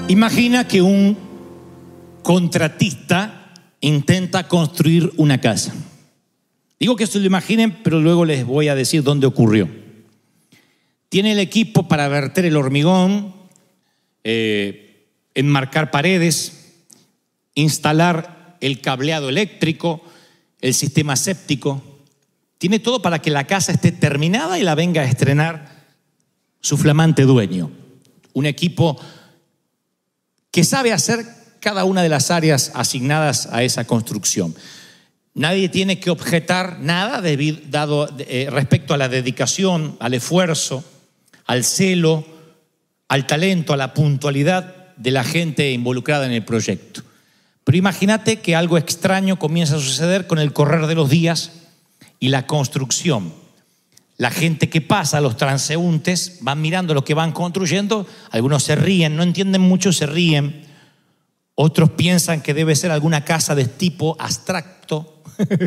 Imagina que un contratista intenta construir una casa. Digo que se lo imaginen, pero luego les voy a decir dónde ocurrió. Tiene el equipo para verter el hormigón, enmarcar paredes, instalar el cableado eléctrico, el sistema séptico. Tiene todo para que la casa esté terminada y la venga a estrenar su flamante dueño. Un equipo que sabe hacer cada una de las áreas asignadas a esa construcción. Nadie tiene que objetar nada respecto a la dedicación, al esfuerzo, al celo, al talento, a la puntualidad de la gente involucrada en el proyecto. Pero imagínate que algo extraño comienza a suceder con el correr de los días y la construcción. La gente que pasa, los transeúntes, van mirando lo que van construyendo. Algunos se ríen, no entienden mucho, se ríen. Otros piensan que debe ser alguna casa de tipo abstracto.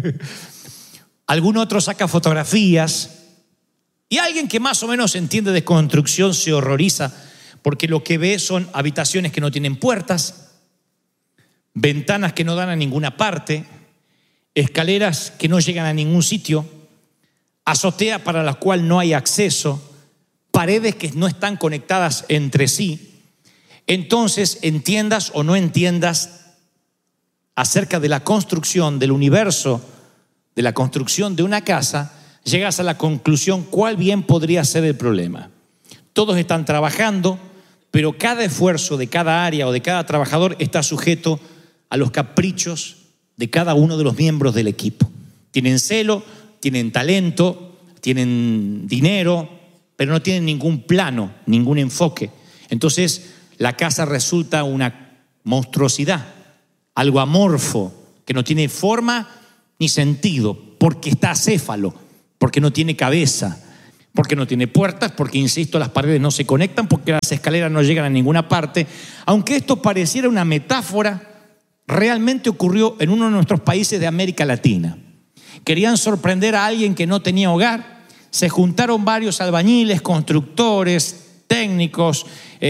Algún otro saca fotografías. Y alguien que más o menos entiende de construcción se horroriza porque lo que ve son habitaciones que no tienen puertas, ventanas que no dan a ninguna parte, escaleras que no llegan a ningún sitio, azotea para la cual no hay acceso, paredes que no están conectadas entre sí. Entonces, entiendas o no entiendas acerca de la construcción del universo, de la construcción de una casa, llegas a la conclusión cuál bien podría ser el problema. Todos están trabajando, pero cada esfuerzo de cada área o de cada trabajador está sujeto a los caprichos de cada uno de los miembros del equipo. Tienen celo, tienen talento, tienen dinero, pero no tienen ningún plano, ningún enfoque. Entonces, la casa resulta una monstruosidad, algo amorfo, que no tiene forma ni sentido, porque está acéfalo, porque no tiene cabeza, porque no tiene puertas, porque, insisto, las paredes no se conectan, porque las escaleras no llegan a ninguna parte. Aunque esto pareciera una metáfora, realmente ocurrió en uno de nuestros países de América Latina. Querían sorprender a alguien que no tenía hogar. Se juntaron varios albañiles, constructores, técnicos,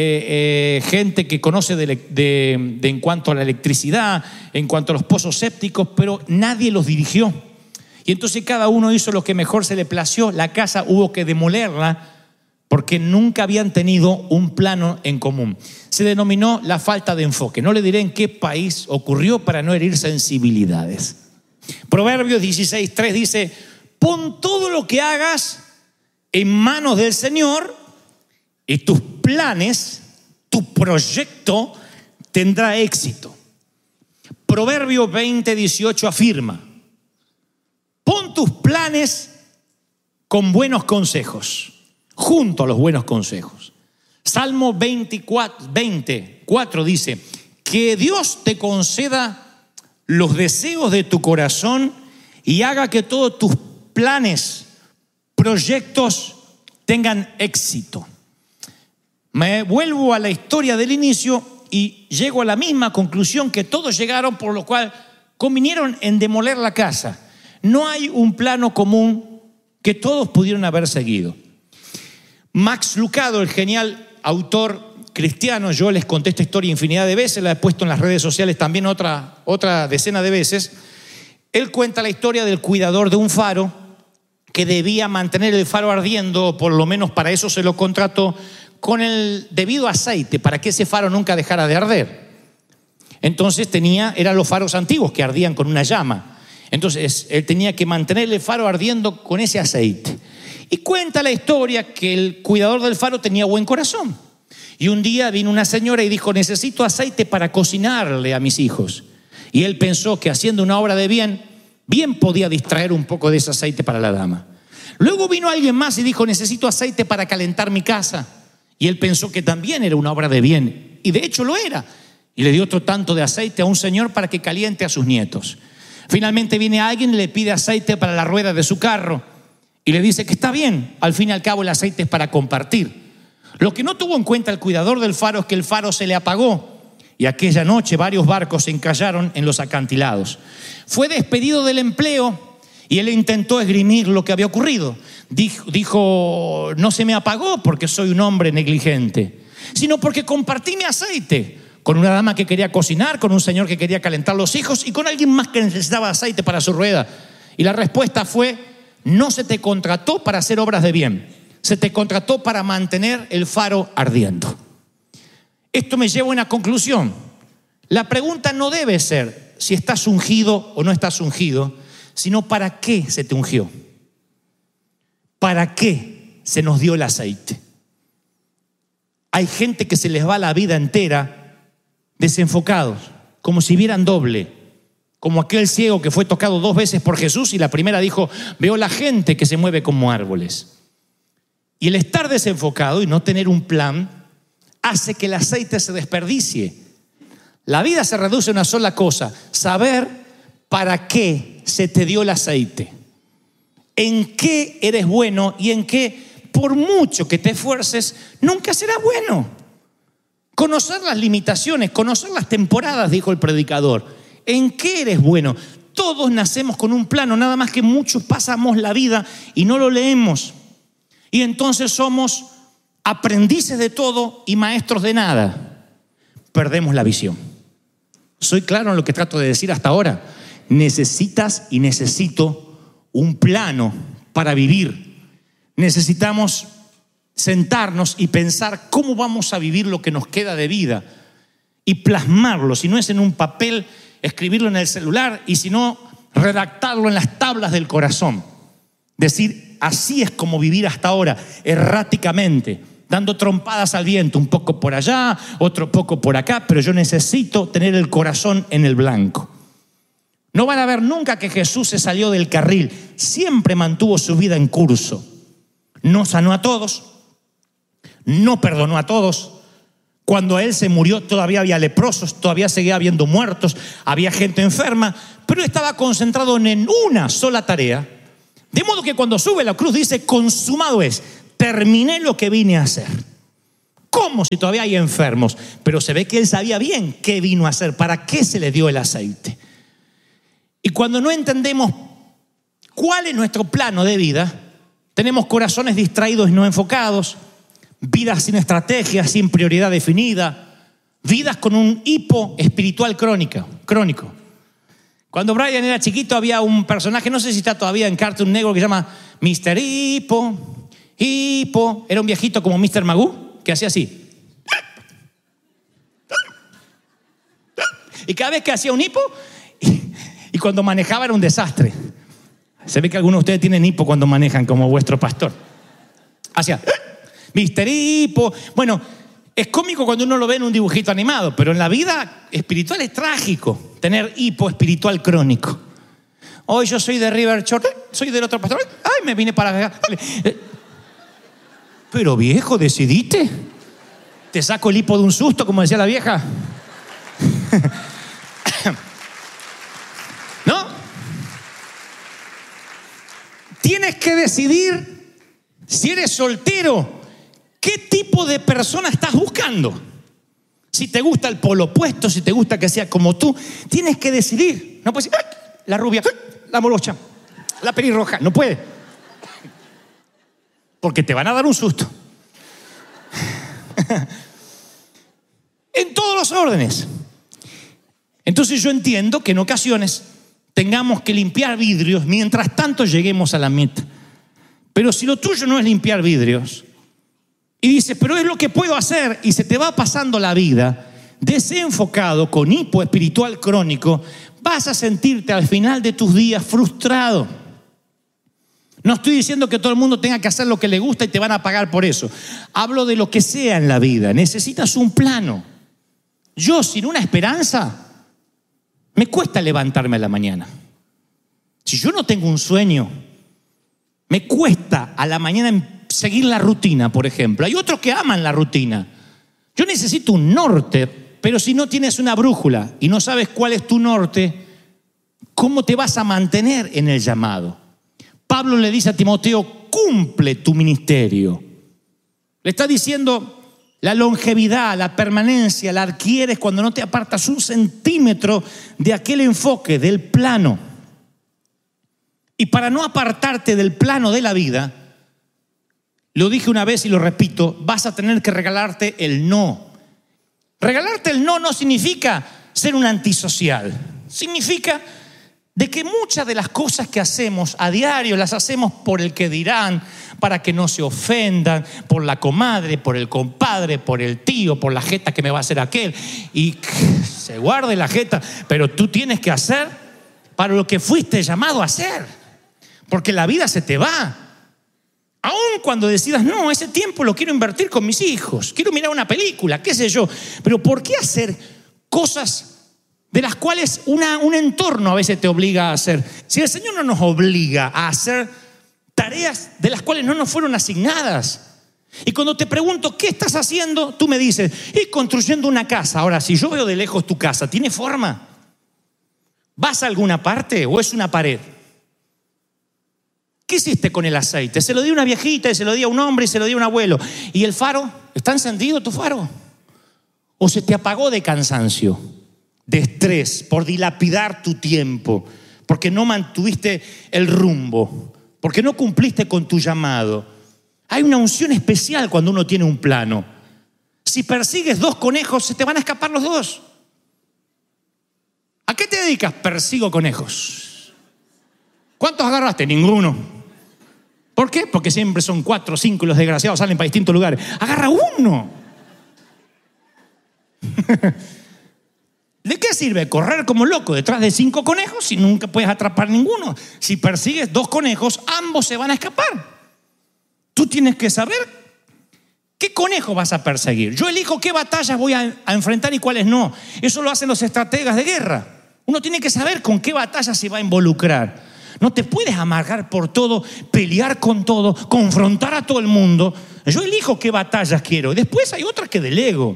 gente que conoce en cuanto a la electricidad, en cuanto a los pozos sépticos, pero nadie los dirigió. Y entonces cada uno hizo lo que mejor se le plació. La casa hubo que demolerla porque nunca habían tenido un plano en común. Se denominó la falta de enfoque. No le diré en qué país ocurrió para no herir sensibilidades. Proverbios 16:3 dice: pon todo lo que hagas en manos del Señor y tus planes, tu proyecto tendrá éxito. Proverbios 20:18 afirma: pon tus planes con buenos consejos, junto a los buenos consejos. Salmo 24 dice: que Dios te conceda los deseos de tu corazón y haga que todos tus planes, proyectos tengan éxito. Me vuelvo a la historia del inicio y llego a la misma conclusión que todos llegaron, por lo cual convinieron en demoler la casa. No hay un plano común que todos pudieron haber seguido. Max Lucado, el genial autor cristiano, yo les conté esta historia infinidad de veces, la he puesto en las redes sociales también otra decena de veces. Él cuenta la historia del cuidador de un faro que debía mantener el faro ardiendo, o por lo menos para eso se lo contrató, con el debido aceite, para que ese faro nunca dejara de arder. Entonces eran los faros antiguos que ardían con una llama. Entonces él tenía que mantener el faro ardiendo con ese aceite. Y cuenta la historia que el cuidador del faro tenía buen corazón. Y un día vino una señora y dijo: necesito aceite para cocinarle a mis hijos. Y él pensó que haciendo una obra de bien podía distraer un poco de ese aceite para la dama. Luego vino alguien más y dijo: necesito aceite para calentar mi casa. Y él pensó que también era una obra de bien. Y de hecho lo era. Y le dio otro tanto de aceite a un señor para que caliente a sus nietos. Finalmente viene alguien y le pide aceite para la rueda de su carro. Y le dice que está bien. Al fin y al cabo el aceite es para compartir. Lo que no tuvo en cuenta el cuidador del faro es que el faro se le apagó. Y aquella noche varios barcos se encallaron en los acantilados. Fue despedido del empleo y él intentó esgrimir lo que había ocurrido. Dijo: no se me apagó porque soy un hombre negligente, sino porque compartí mi aceite. con una dama que quería cocinar, con un señor que quería calentar los hijos y con alguien más que necesitaba aceite para su rueda. Y la respuesta fue: no se te contrató para hacer obras de bien, se te contrató para mantener el faro ardiendo. Esto me lleva a una conclusión. La pregunta no debe ser si estás ungido o no estás ungido, sino para qué se te ungió. ¿Para qué se nos dio el aceite? Hay gente que se les va la vida entera desenfocados, como si vieran doble, como aquel ciego que fue tocado 2 veces por Jesús y la primera dijo: veo la gente que se mueve como árboles. Y el estar desenfocado y no tener un plan hace que el aceite se desperdicie. La vida se reduce a una sola cosa: saber para qué se te dio el aceite, en qué eres bueno y en qué, por mucho que te esfuerces, nunca serás bueno. Conocer las limitaciones, conocer las temporadas, dijo el predicador. ¿En qué eres bueno? Todos nacemos con un plano, nada más que muchos pasamos la vida y no lo leemos. Y entonces somos aprendices de todo y maestros de nada. Perdemos la visión. ¿Soy claro en lo que trato de decir hasta ahora? Necesitas y necesito un plano para vivir. Necesitamos sentarnos y pensar cómo vamos a vivir lo que nos queda de vida y plasmarlo. Si no es en un papel, escribirlo en el celular, y si no, redactarlo en las tablas del corazón. Decir: así es como vivir hasta ahora, erráticamente, dando trompadas al viento, un poco por allá, otro poco por acá, pero yo necesito tener el corazón en el blanco. No van a ver nunca que Jesús se salió del carril, siempre mantuvo su vida en curso. No sanó a todos, no perdonó a todos. Cuando Él se murió todavía había leprosos, todavía seguía habiendo muertos, había gente enferma, pero estaba concentrado en una sola tarea. De modo que cuando sube a la cruz dice: consumado es, terminé lo que vine a hacer. ¿Cómo si todavía hay enfermos? Pero se ve que Él sabía bien qué vino a hacer, para qué se le dio el aceite. Y cuando no entendemos cuál es nuestro plano de vida, tenemos corazones distraídos y no enfocados, vidas sin estrategia, sin prioridad definida, vidas con un hipo espiritual crónico. Cuando Brian era chiquito había un personaje, no sé si está todavía en Cartoon Network, que se llama Mr. Hippo. Era un viejito como Mr. Magoo, que hacía así. Y cada vez que hacía un hipo, y cuando manejaba era un desastre. Se ve que algunos de ustedes tienen hipo cuando manejan, como vuestro pastor. Hacía Mr. Hippo. Bueno, es cómico cuando uno lo ve en un dibujito animado, pero en la vida espiritual es trágico tener hipo espiritual crónico. Hoy yo soy de River Church, soy del otro pastor. Ay, me vine para acá. Pero viejo, ¿decidiste? Te saco el hipo de un susto, como decía la vieja. ¿No? Tienes que decidir, si eres soltero, ¿qué tipo de persona estás buscando? Si te gusta el polo opuesto, si te gusta que sea como tú, tienes que decidir. No puedes decir: la rubia, la morocha, la pelirroja. No puede. Porque te van a dar un susto. En todos los órdenes. Entonces yo entiendo que en ocasiones tengamos que limpiar vidrios mientras tanto lleguemos a la meta. Pero si lo tuyo no es limpiar vidrios, y dices: pero es lo que puedo hacer, y se te va pasando la vida desenfocado, con hipo espiritual crónico, vas a sentirte al final de tus días frustrado. No estoy diciendo que todo el mundo tenga que hacer lo que le gusta y te van a pagar por eso. Hablo de lo que sea en la vida. Necesitas un plano. Yo, sin una esperanza, me cuesta levantarme a la mañana. Si yo no tengo un sueño, me cuesta a la mañana seguir la rutina, por ejemplo. Hay otros que aman la rutina. Yo necesito un norte, pero si no tienes una brújula y no sabes cuál es tu norte, ¿cómo te vas a mantener en el llamado? Pablo le dice a Timoteo: cumple tu ministerio. Le está diciendo: la longevidad, la permanencia, la adquieres cuando no te apartas un centímetro de aquel enfoque, del plano. Y para no apartarte del plano de la vida, lo dije una vez y lo repito, vas a tener que regalarte el no. Regalarte el no significa ser un antisocial. Significa de que muchas de las cosas que hacemos a diario las hacemos por el que dirán, para que no se ofendan, por la comadre, por el compadre, por el tío, por la jeta que me va a hacer aquel. Y se guarde la jeta, pero tú tienes que hacer para lo que fuiste llamado a hacer. Porque la vida se te va. Aun cuando decidas, no, ese tiempo lo quiero invertir con mis hijos, quiero mirar una película, qué sé yo. Pero ¿por qué hacer cosas de las cuales un entorno a veces te obliga a hacer? Si el Señor no nos obliga a hacer tareas de las cuales no nos fueron asignadas. Y cuando te pregunto, ¿qué estás haciendo? Tú me dices, y construyendo una casa. Ahora, si yo veo de lejos tu casa, ¿tiene forma? ¿Vas a alguna parte o es una pared? ¿Qué hiciste con el aceite? Se lo di a una viejita, y se lo di a un hombre, y se lo di a un abuelo. ¿Y el faro? ¿Está encendido tu faro? ¿O se te apagó de cansancio, de estrés, por dilapidar tu tiempo, porque no mantuviste el rumbo, porque no cumpliste con tu llamado? Hay una unción especial cuando uno tiene un plano. Si persigues 2 conejos, se te van a escapar los 2. ¿A qué te dedicas? Persigo conejos. ¿Cuántos agarraste? Ninguno. ¿Por qué? Porque siempre son 4 o 5 y los desgraciados salen para distintos lugares. Agarra uno. ¿De qué sirve correr como loco detrás de 5 conejos si nunca puedes atrapar ninguno? Si persigues 2 conejos, ambos se van a escapar. Tú tienes que saber qué conejo vas a perseguir. Yo elijo qué batallas voy a enfrentar y cuáles no. Eso lo hacen los estrategas de guerra. Uno tiene que saber con qué batalla se va a involucrar. No te puedes amargar por todo, pelear con todo, confrontar a todo el mundo. Yo elijo qué batallas quiero. Después hay otras que delego.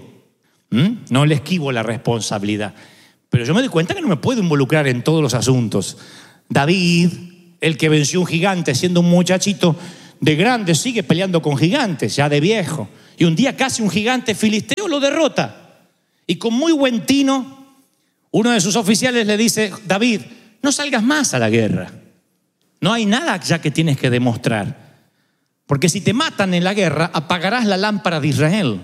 No le esquivo la responsabilidad. Pero yo me doy cuenta que no me puedo involucrar en todos los asuntos. David, el que venció un gigante siendo un muchachito, de grande sigue peleando con gigantes, ya de viejo. Y un día casi un gigante filisteo lo derrota. Y con muy buen tino, uno de sus oficiales le dice, David, no salgas más a la guerra. No hay nada ya que tienes que demostrar. Porque si te matan en la guerra, apagarás la lámpara de Israel.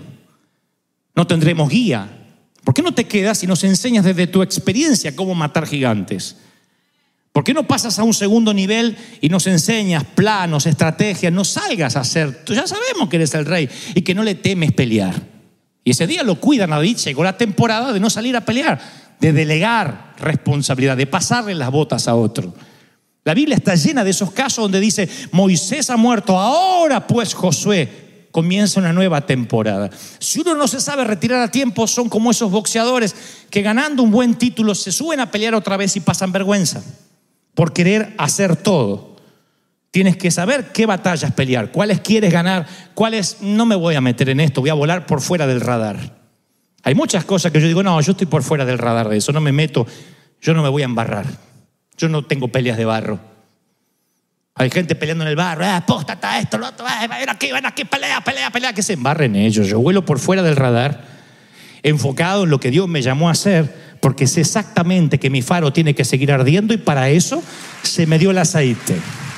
No tendremos guía. ¿Por qué no te quedas y nos enseñas desde tu experiencia cómo matar gigantes? ¿Por qué no pasas a un segundo nivel y nos enseñas planos, estrategias? No salgas a hacer. Tú ya sabemos que eres el rey y que no le temes pelear. Y ese día lo cuidan a David. Llegó la temporada de no salir a pelear, de delegar responsabilidad, de pasarle las botas a otro. La Biblia está llena de esos casos donde dice, Moisés ha muerto, ahora pues Josué comienza una nueva temporada. Si uno no se sabe retirar a tiempo, son como esos boxeadores que ganando un buen título se suben a pelear otra vez y pasan vergüenza por querer hacer todo. Tienes que saber qué batallas pelear, cuáles quieres ganar, cuáles no me voy a meter en esto, voy a volar por fuera del radar. Hay muchas cosas que yo digo, no, yo estoy por fuera del radar de eso, no me meto, yo no me voy a embarrar. Yo no tengo peleas de barro. Hay gente peleando en el barro, apóstata, esto, lo otro, ven aquí, pelea, que se embarren ellos. Yo vuelo por fuera del radar, enfocado en lo que Dios me llamó a hacer, porque sé exactamente que mi faro tiene que seguir ardiendo y para eso se me dio el aceite.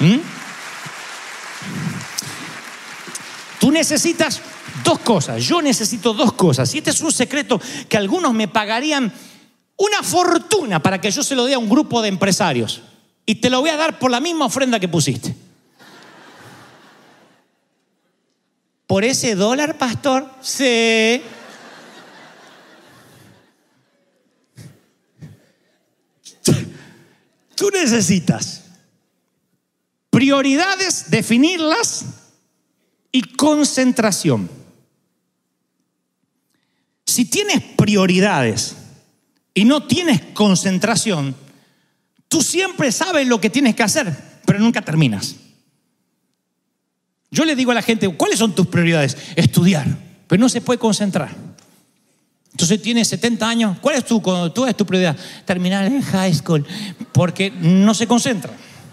Tú necesitas 2 cosas, yo necesito 2 cosas. Y este es un secreto que algunos me pagarían una fortuna para que yo se lo dé a un grupo de empresarios. Y te lo voy a dar por la misma ofrenda que pusiste. ¿Por ese dólar, pastor? Sí. Tú necesitas prioridades, definirlas y concentración. Si tienes prioridades y no tienes concentración, tú siempre sabes lo que tienes que hacer, pero nunca terminas. Yo le digo a la gente, ¿cuáles son tus prioridades? Estudiar, pero no se puede concentrar. Entonces tienes 70 años, ¿cuál es tu prioridad? Terminar en high school, porque no se concentra.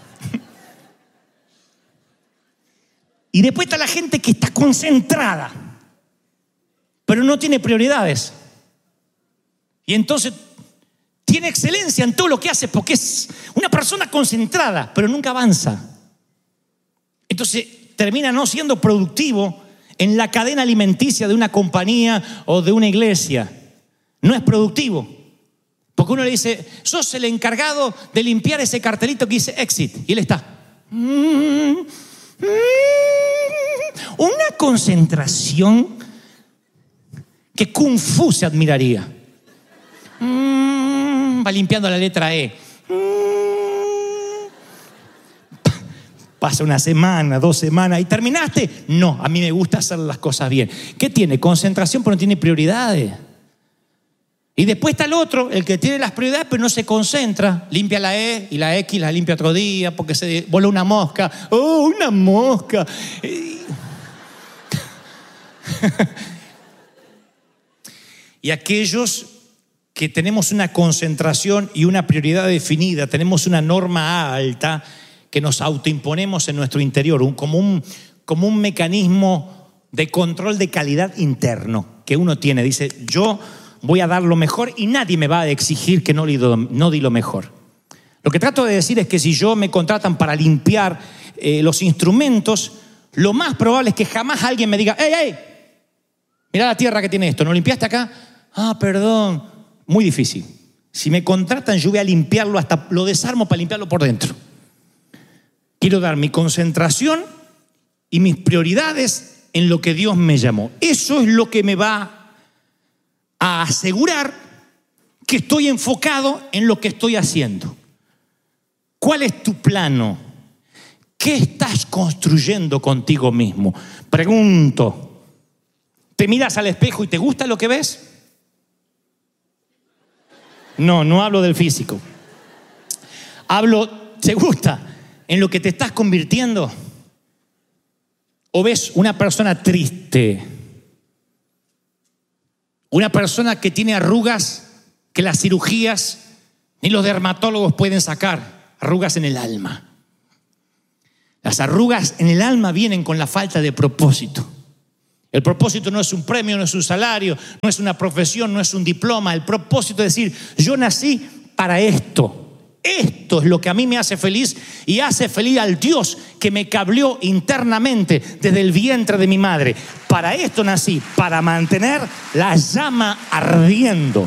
Y después está la gente que está concentrada, pero no tiene prioridades. Y entonces tiene excelencia en todo lo que hace porque es una persona concentrada, pero nunca avanza. Entonces termina no siendo productivo en la cadena alimenticia de una compañía o de una iglesia. no es productivo. Porque uno le dice, sos el encargado de limpiar ese cartelito que dice exit. Y él está. Una concentración que Kung Fu se admiraría. Va limpiando la letra E. Pasa una semana, 2 semanas y ¿terminaste? No, a mí me gusta hacer las cosas bien. ¿Qué tiene? Concentración, pero no tiene prioridades. Y después está el otro, el que tiene las prioridades pero no se concentra. Limpia la E y la X la limpia otro día porque se voló una mosca. ¡Oh, una mosca! Y aquellos que tenemos una concentración y una prioridad definida, tenemos una norma alta que nos autoimponemos en nuestro interior, como un mecanismo de control de calidad interno que uno tiene. Dice, yo voy a dar lo mejor y nadie me va a exigir que no di lo mejor. Lo que trato de decir es que si yo me contratan para limpiar los instrumentos, lo más probable es que jamás alguien me diga, ¡Ey! Mirá la tierra que tiene esto, ¿no limpiaste acá? Ah, perdón. Muy difícil. Si me contratan, yo voy a limpiarlo, hasta lo desarmo para limpiarlo por dentro. Quiero dar mi concentración y mis prioridades en lo que Dios me llamó. Eso es lo que me va a asegurar que estoy enfocado en lo que estoy haciendo. ¿Cuál es tu plano? ¿Qué estás construyendo contigo mismo? Pregunto, ¿te miras al espejo y te gusta lo que ves? No hablo del físico. ¿te gusta en lo que te estás convirtiendo? ¿O ves una persona triste? Una persona que tiene arrugas que las cirugías ni los dermatólogos pueden sacar. Arrugas en el alma. Las arrugas en el alma vienen con la falta de propósito. El propósito no es un premio, no es un salario, no es una profesión, no es un diploma. El propósito es decir, yo nací para esto. Esto es lo que a mí me hace feliz y hace feliz al Dios que me cableó internamente desde el vientre de mi madre. Para esto nací, para mantener la llama ardiendo.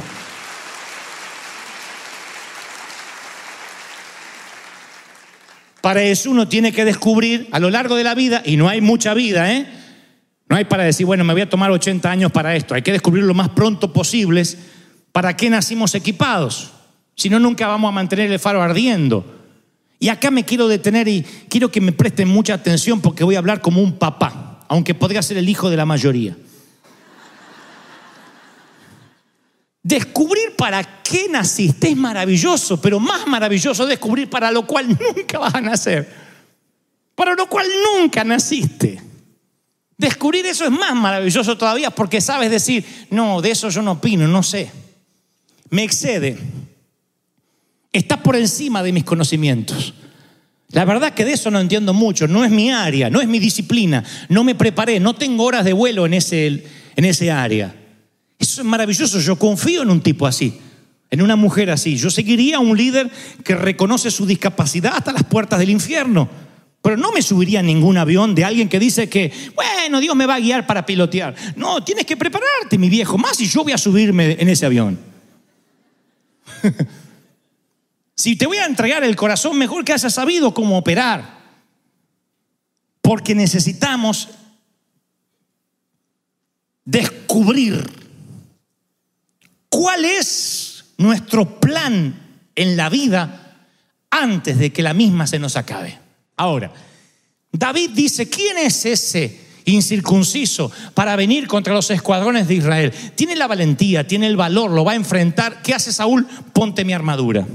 Para eso uno tiene que descubrir a lo largo de la vida, y no hay mucha vida, no hay para decir, bueno, me voy a tomar 80 años para esto. Hay que descubrir lo más pronto posible para qué nacimos equipados. Si no, nunca vamos a mantener el faro ardiendo. Y acá me quiero detener y quiero que me presten mucha atención porque voy a hablar como un papá, aunque podría ser el hijo de la mayoría. Descubrir para qué naciste es maravilloso, pero más maravilloso es descubrir para lo cual nunca vas a nacer. Para lo cual nunca naciste. Descubrir eso es más maravilloso todavía porque sabes decir, no, de eso yo no opino, no sé. Me excede. Está por encima de mis conocimientos. La verdad que de eso no entiendo mucho, no es mi área, no es mi disciplina, no me preparé, no tengo horas de vuelo en ese área. Eso es maravilloso, yo confío en un tipo así, en una mujer así. Yo seguiría a un líder que reconoce su discapacidad hasta las puertas del infierno, pero no me subiría a ningún avión de alguien que dice que, bueno, Dios me va a guiar para pilotear. No, tienes que prepararte, mi viejo, más si yo voy a subirme en ese avión. Si te voy a entregar el corazón, mejor que hayas sabido cómo operar. Porque necesitamos descubrir cuál es nuestro plan en la vida antes de que la misma se nos acabe. Ahora, David dice, ¿quién es ese incircunciso para venir contra los escuadrones de Israel? Tiene la valentía, tiene el valor, lo va a enfrentar. ¿Qué hace Saúl? Ponte mi armadura.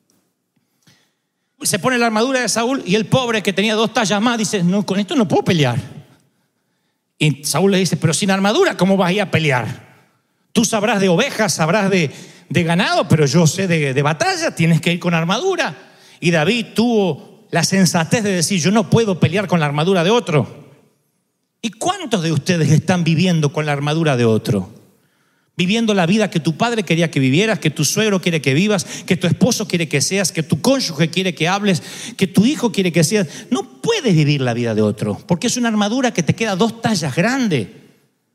Se pone la armadura de Saúl y el pobre que tenía 2 tallas más dice, no, con esto no puedo pelear. Y Saúl le dice, pero sin armadura, ¿cómo vas a ir a pelear? Tú sabrás de ovejas, sabrás de ganado, pero yo sé de batalla, tienes que ir con armadura. Y David tuvo la sensatez de decir, yo no puedo pelear con la armadura de otro. ¿Y cuántos de ustedes están viviendo con la armadura de otro? Viviendo la vida que tu padre quería que vivieras, que tu suegro quiere que vivas, que tu esposo quiere que seas, que tu cónyuge quiere que hables, que tu hijo quiere que seas. No puedes vivir la vida de otro, porque es una armadura que te queda 2 tallas grande.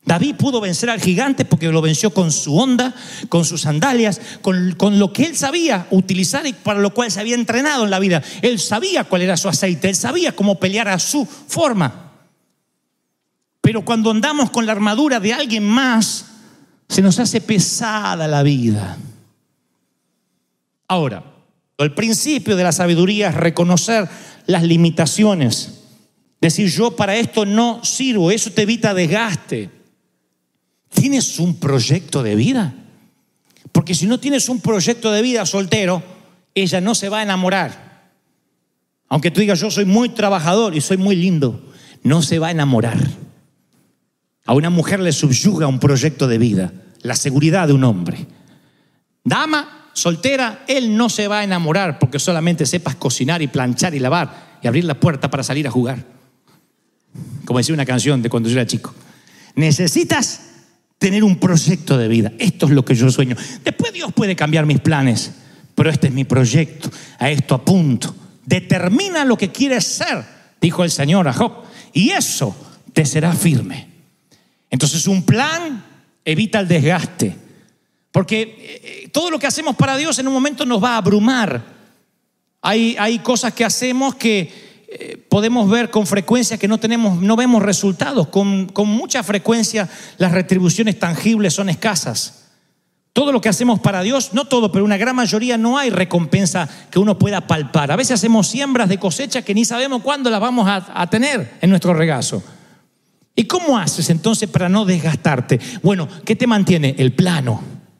David pudo vencer al gigante porque lo venció con su honda, con sus sandalias, con lo que él sabía utilizar y para lo cual se había entrenado en la vida. Él sabía cuál era su aceite, él sabía cómo pelear a su forma. Pero cuando andamos con la armadura de alguien más, se nos hace pesada la vida. Ahora, el principio de la sabiduría es reconocer las limitaciones. Decir, yo para esto no sirvo, eso te evita desgaste. ¿Tienes un proyecto de vida? Porque si no tienes un proyecto de vida soltero, ella no se va a enamorar. Aunque tú digas, yo soy muy trabajador y soy muy lindo, no se va a enamorar. A una mujer le subyuga un proyecto de vida, la seguridad de un hombre. Dama soltera, él no se va a enamorar porque solamente sepas cocinar y planchar y lavar y abrir la puerta para salir a jugar. Como decía una canción de cuando yo era chico. Necesitas tener un proyecto de vida. Esto es lo que yo sueño. Después Dios puede cambiar mis planes, pero este es mi proyecto. A esto apunto. Determina lo que quieres ser, dijo el Señor a Job, y eso te será firme. Entonces un plan evita el desgaste, porque todo lo que hacemos para Dios en un momento nos va a abrumar. Hay cosas que hacemos que podemos ver con frecuencia que no vemos resultados. Con mucha frecuencia las retribuciones tangibles son escasas. Todo lo que hacemos para Dios, no todo, pero una gran mayoría, no hay recompensa que uno pueda palpar. A veces hacemos siembras de cosecha que ni sabemos cuándo las vamos a tener en nuestro regazo. ¿Y cómo haces entonces para no desgastarte? Bueno, ¿qué te mantiene? El plano.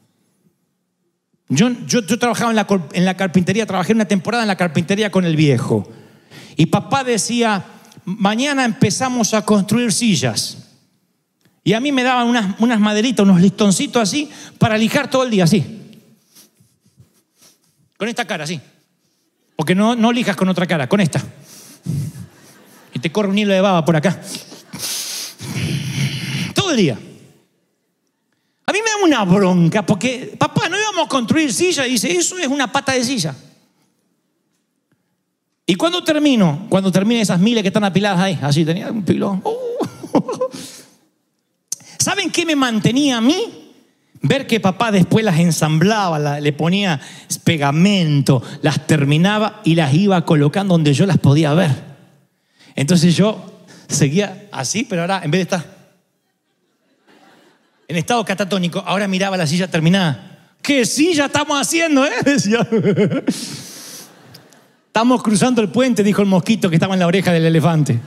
Yo trabajaba en la carpintería, trabajé una temporada en la carpintería con el viejo. Y papá decía, mañana empezamos a construir sillas. Y a mí me daban unas maderitas, unos listoncitos así, para lijar todo el día, así. Con esta cara, así. Porque no lijas con otra cara, con esta. Y te corre un hilo de baba por acá. Todo el día. A mí me da una bronca, porque papá, no íbamos a construir sillas. Y dice, eso es una pata de silla. Y cuando termine esas miles que están apiladas ahí, así tenía un pilón. ¿Saben qué me mantenía a mí? Ver que papá después las ensamblaba, le ponía pegamento, las terminaba y las iba colocando donde yo las podía ver. Entonces yo seguía así, pero ahora en vez de estar en estado catatónico, ahora miraba la silla terminada. ¿Qué silla estamos haciendo, decía. Estamos cruzando el puente, dijo el mosquito que estaba en la oreja del elefante.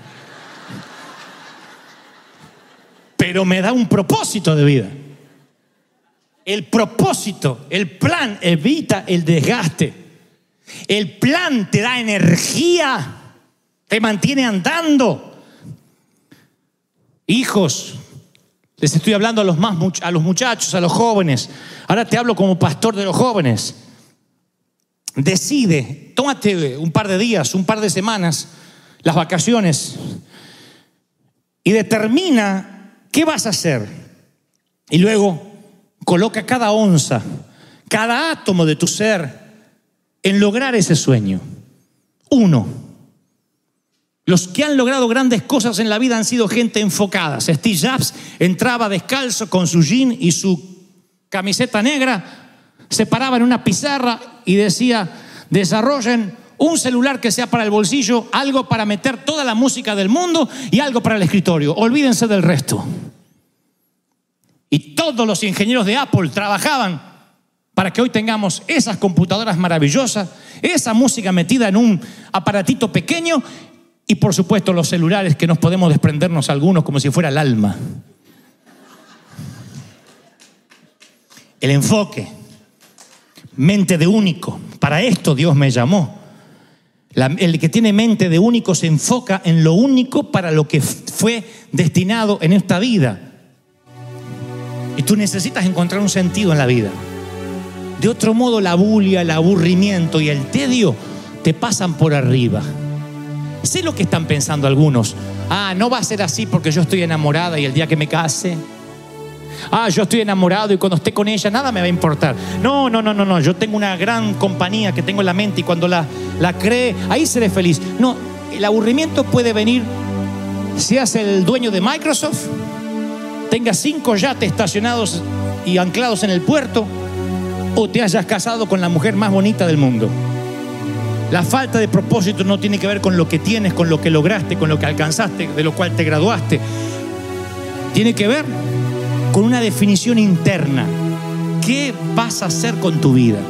Pero me da un propósito de vida. El propósito, el plan evita el desgaste. El plan te da energía, te mantiene andando. Hijos, les estoy hablando a los muchachos, a los jóvenes. Ahora te hablo como pastor de los jóvenes. Decide, tómate un par de días, un par de semanas, las vacaciones, y determina qué vas a hacer. Y luego coloca cada onza, cada átomo de tu ser en lograr ese sueño. Uno. Los que han logrado grandes cosas en la vida han sido gente enfocada. Steve Jobs entraba descalzo con su jean y su camiseta negra, se paraba en una pizarra y decía, desarrollen un celular que sea para el bolsillo, algo para meter toda la música del mundo y algo para el escritorio. Olvídense del resto. Y todos los ingenieros de Apple trabajaban para que hoy tengamos esas computadoras maravillosas, esa música metida en un aparatito pequeño y por supuesto los celulares que nos podemos desprendernos algunos como si fuera el alma. El enfoque, mente de único, para esto Dios me llamó. El que tiene mente de único se enfoca en lo único para lo que fue destinado en esta vida. Y tú necesitas encontrar un sentido en la vida. De otro modo, la bulia, el aburrimiento y el tedio te pasan por arriba. Sé lo que están pensando algunos. No va a ser así porque yo estoy enamorada y el día que me case, yo estoy enamorado y cuando esté con ella nada me va a importar. No, yo tengo una gran compañía que tengo en la mente y cuando la cree, ahí seré feliz. No, el aburrimiento puede venir. Seas el dueño de Microsoft, tengas 5 yates estacionados y anclados en el puerto, o te hayas casado con la mujer más bonita del mundo. La falta de propósito no tiene que ver con lo que tienes, con lo que lograste, con lo que alcanzaste, de lo cual te graduaste. Tiene que ver con una definición interna. ¿Qué vas a hacer con tu vida?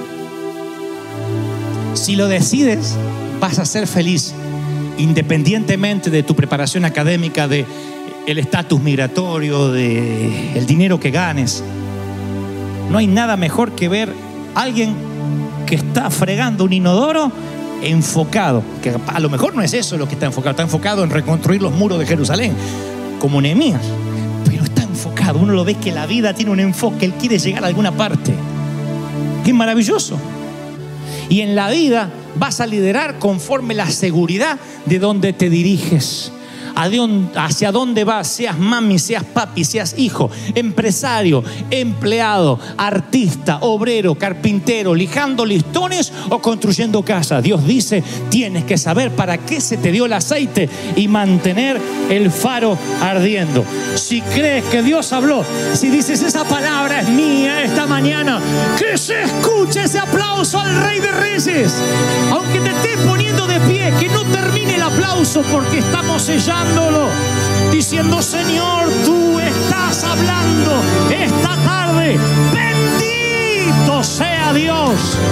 Si lo decides, vas a ser feliz, independientemente de tu preparación académica, de el estatus migratorio, de el dinero que ganes. No hay nada mejor que ver a alguien que está fregando un inodoro enfocado, que a lo mejor no es eso lo que está enfocado en reconstruir los muros de Jerusalén, como Nehemías, pero está enfocado. Uno lo ve que la vida tiene un enfoque, él quiere llegar a alguna parte. ¡Qué maravilloso! Y en la vida vas a liderar conforme la seguridad de donde te diriges, hacia dónde vas, seas mami, seas papi, seas hijo, empresario, empleado, artista, obrero, carpintero, lijando listones o construyendo casas. Dios dice, tienes que saber para qué se te dio el aceite y mantener el faro ardiendo. Si crees que Dios habló, si dices esa palabra es mía esta mañana, que se escuche ese aplauso al Rey de Reyes. Aunque te estés poniendo de pie, que no termine el aplauso, porque estamos sellándolo, diciendo, Señor, tú estás hablando esta tarde. Bendito sea Dios.